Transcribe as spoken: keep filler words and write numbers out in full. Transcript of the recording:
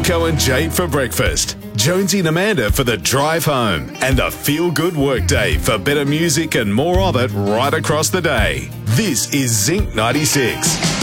Rico and Jade for breakfast, Jonesy and Amanda for the drive home, and the feel-good workday for better music and more of it right across the day. This is Zinc ninety-six.